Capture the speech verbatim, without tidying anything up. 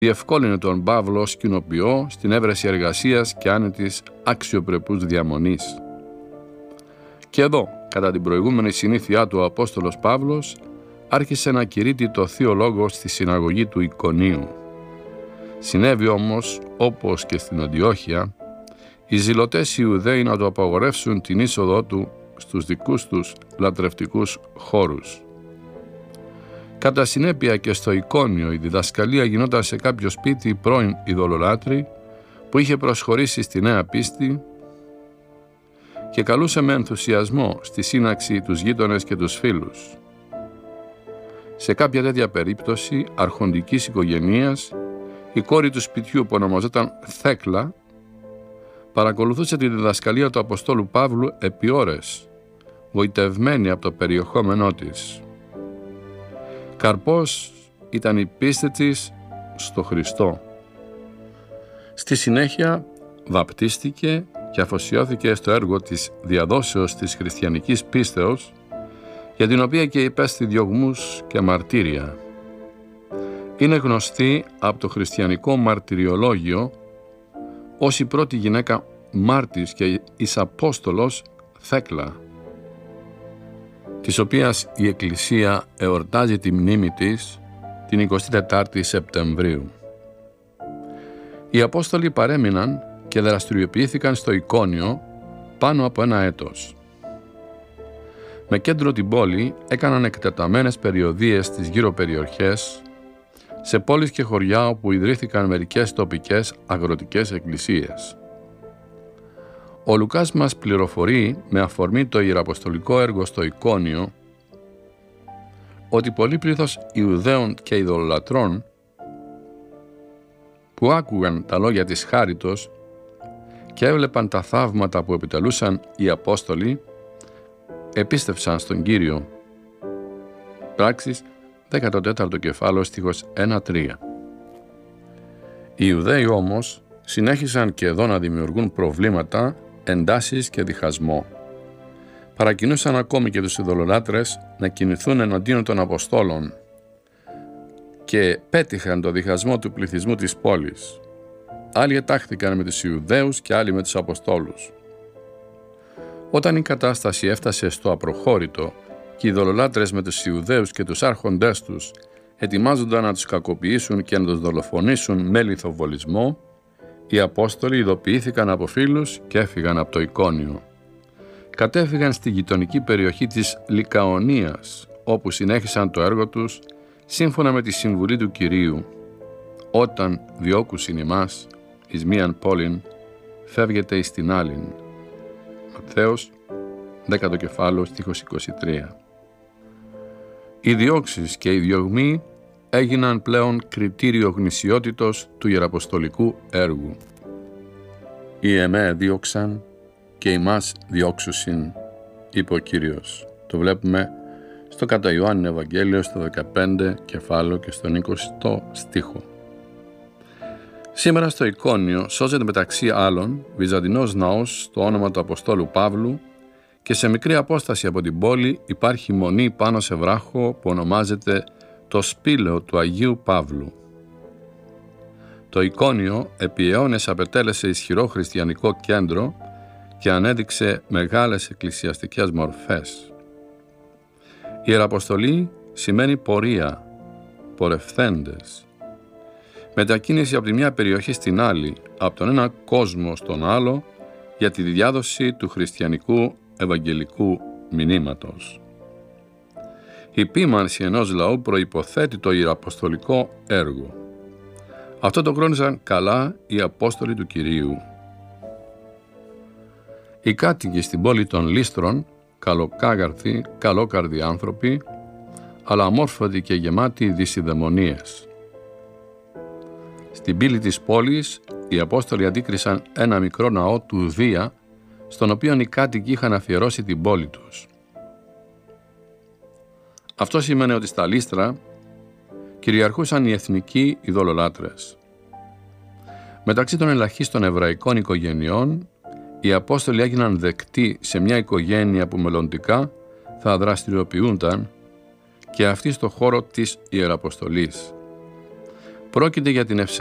διευκόλυνε τον Παύλο ως κοινοποιό στην έβρεση εργασίας και άνετης αξιοπρεπούς διαμονής. Και εδώ, κατά την προηγούμενη συνήθειά του, ο Απόστολος Παύλος άρχισε να κηρύττει το Θείο Λόγο στη συναγωγή του Ικονίου. Συνέβη όμως, όπως και στην Αντιόχεια, οι ζηλωτές Ιουδαίοι να του απαγορεύσουν την είσοδό του στους δικούς τους λατρευτικούς χώρους. Κατά συνέπεια και στο Ικόνιο η διδασκαλία γινόταν σε κάποιο σπίτι πρώην ειδωλολάτρη που είχε προσχωρήσει στη νέα πίστη και καλούσε με ενθουσιασμό στη σύναξη τους γείτονες και τους φίλους. Σε κάποια τέτοια περίπτωση αρχοντικής οικογενείας, η κόρη του σπιτιού που ονομαζόταν Θέκλα παρακολουθούσε τη διδασκαλία του Αποστόλου Παύλου επί ώρες, γοητευμένη από το περιεχόμενό της. Καρπός ήταν η πίστη της στο Χριστό. Στη συνέχεια βαπτίστηκε και αφοσιώθηκε στο έργο της διαδόσεως της χριστιανικής πίστεως, για την οποία και υπέστη διωγμούς και μαρτύρια. Είναι γνωστή από το χριστιανικό μαρτυριολόγιο ως η πρώτη γυναίκα μάρτης και εις Απόστολος Θέκλα, της οποίας η Εκκλησία εορτάζει τη μνήμη της την εικοστή τετάρτη Σεπτεμβρίου. Οι Απόστολοι παρέμειναν και δραστηριοποιήθηκαν στο Ικόνιο πάνω από ένα έτος. Με κέντρο την πόλη έκαναν εκτεταμένες περιοδίες στις γύρω περιοχές, σε πόλεις και χωριά όπου ιδρύθηκαν μερικές τοπικές αγροτικές εκκλησίες. Ο Λουκάς μας πληροφορεί, με αφορμή το ιεραποστολικό έργο στο Ικόνιο, ότι πολύ πλήθος Ιουδαίων και ειδωλολατρών που άκουγαν τα λόγια της χάριτος και έβλεπαν τα θαύματα που επιτελούσαν οι Απόστολοι, επίστευσαν στον Κύριο. Πράξεις, δέκατο τέταρτο κεφάλαιο, στίχος ένα τρία. Οι Ιουδαίοι όμως συνέχισαν και εδώ να δημιουργούν προβλήματα, εντάσεις και διχασμό. Παρακινούσαν ακόμη και τους ειδωλολάτρες να κινηθούν εναντίον των Αποστόλων και πέτυχαν το διχασμό του πληθυσμού της πόλης. Άλλοι ετάχθηκαν με τους Ιουδαίους και άλλοι με τους Αποστόλους. Όταν η κατάσταση έφτασε στο απροχώρητο και οι ειδωλολάτρες με τους Ιουδαίους και τους άρχοντές τους ετοιμάζονταν να τους κακοποιήσουν και να τους δολοφονήσουν με λιθοβολισμό, οι Απόστολοι ειδοποιήθηκαν από φίλους και έφυγαν από το Ικόνιο. Κατέφυγαν στη γειτονική περιοχή της Λικαονίας, όπου συνέχισαν το έργο τους σύμφωνα με τη συμβουλή του Κυρίου. Όταν διώκουσιν ημάς εις μίαν πόλην, φεύγετε εις την άλλην. Ματθαίος, δέκατο κεφάλαιο, στίχος είκοσι τρία. Οι διώξεις και οι διωγμοί έγιναν πλέον κριτήριο γνησιότητος του ιεραποστολικού έργου. «Οι εμέ δίωξαν και ημάς διώξουσιν», είπε ο Κύριος. Το βλέπουμε στο κατά Ιωάννη Ευαγγέλιο, στο δεκαπέντε κεφάλαιο και στον εικοστό στίχο. Σήμερα στο Ικόνιο σώζεται μεταξύ άλλων βυζαντινός ναός στο όνομα του Αποστόλου Παύλου και σε μικρή απόσταση από την πόλη υπάρχει μονή πάνω σε βράχο που ονομάζεται το Σπήλαιο του Αγίου Παύλου. Το Ικόνιο επί αιώνες απετέλεσε ισχυρό χριστιανικό κέντρο και ανέδειξε μεγάλες εκκλησιαστικές μορφές. Η Ιεραποστολή σημαίνει πορεία, πορευθέντες. Μετακίνηση από τη μια περιοχή στην άλλη, από τον ένα κόσμο στον άλλο, για τη διάδοση του χριστιανικού ευαγγελικού μηνύματος. Η ποίμανση ενός λαού προϋποθέτει το ιεραποστολικό έργο. Αυτό το γνώριζαν καλά οι Απόστολοι του Κυρίου. Οι κάτοικοι στην πόλη των Λίστρων, καλοκάγαρθοι, καλόκαρδοι άνθρωποι, αλλά αμόρφωτοι και γεμάτοι δυσιδαιμονίες. Στην πύλη της πόλης, οι Απόστολοι αντίκρισαν ένα μικρό ναό του Δία, στον οποίο οι κάτοικοι είχαν αφιερώσει την πόλη τους. Αυτό σημαίνει ότι στα Λίστρα κυριαρχούσαν οι εθνικοί ειδωλολάτρες. Μεταξύ των ελαχίστων εβραϊκών οικογενειών, οι Απόστολοι έγιναν δεκτοί σε μια οικογένεια που μελλοντικά θα δραστηριοποιούνταν και αυτή στο χώρο της Ιεραποστολής. Πρόκειται για την